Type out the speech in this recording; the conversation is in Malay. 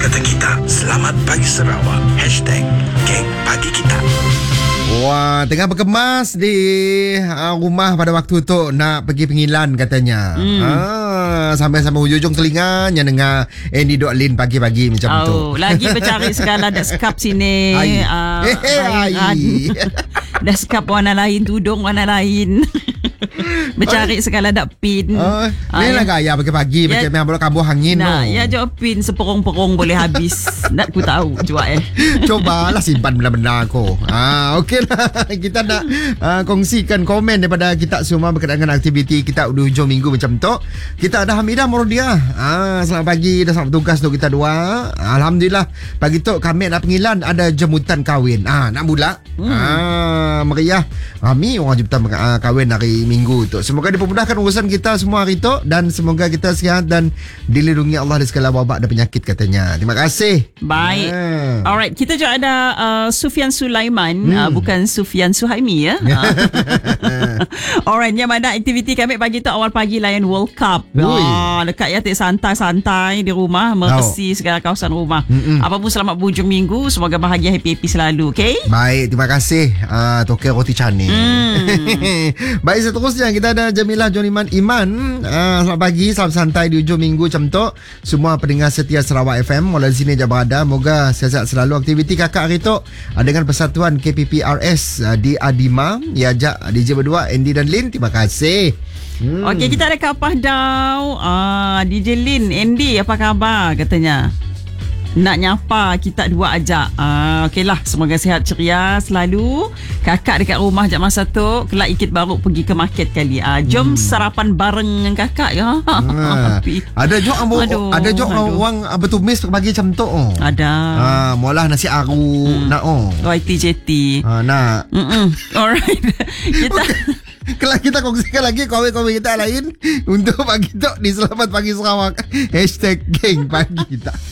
kata kita. Selamat Pagi Sarawak. #Geng Pagi Kita. Wah, tengah berkemas di rumah pada waktu tu nak pergi pengilan katanya. Sampai-sampai hujung telinga yang dengar Andy Lin pagi-pagi macam tu. Lagi bercari segala deskap sini. Deskap warna lain, tudung warna lain. Bercari segala dak pin. Ni lah gaya pagi-pagi macam yang boleh kabur angin. Nah, ya jawab pin seperong-perong boleh habis. Nak ku tahu juga Cobalah simpan benda-benda aku. Okey lah. Kita nak kongsikan komen daripada kita semua berkaitan dengan aktiviti kita di hujung minggu macam tu. Kita ada Hamidah Morodia. Selamat pagi dan selamat bertugas untuk kita dua. Alhamdulillah pagi tu kami nak pengilan ada jemputan kahwin. Nak mula. Meriah. Kami orang jemputan kahwin hari Minggu tu. Semoga dipermudahkan urusan kita semua hari tu dan semoga kita sihat dan dilindungi Allah dari segala wabak dan penyakit katanya. Terima kasih. Baik. Alright, kita juga ada Sufian Sulaiman, bukan Sufian Suhaimi ya. Alright, yang mana aktiviti kami pagi tu awal pagi layan World Cup. Dekat ya santai-santai di rumah, meresi segala kawasan rumah. Apapun selamat berhujung minggu, semoga bahagia happy-happy selalu, okey? Baik, terima kasih Toke Roti Cane. Baik, seterusnya kita ada Jamilah Joniman Iman. Selamat pagi, salam santai di hujung minggu macam tu. Semua pendengar setia Sarawak FM mulai sini je berada. Moga sihat selalu. Aktiviti kakak hari tu dengan Persatuan KPPRS di Adima. Diajak DJ berdua Andy dan Lin. Terima kasih. Okey, kita ada Kapah Dau. DJ Lin, Andy apa khabar katanya? Nak nyapa kita dua ajak. Okeylah, semoga sihat ceria selalu. Kakak dekat rumah jap masa tu kelak ikit baru pergi ke market kali. Jom sarapan bareng dengan kakak ya. Ada jok orang bertumis pagi macam tu. Ada. Mualah nasi aru nak YTJT. Nak. Alright. Kita Kalau kita kongsikan lagi komen-komen kita lain untuk pagi tu di Selamat Pagi Sarawak #Geng Pagi Kita.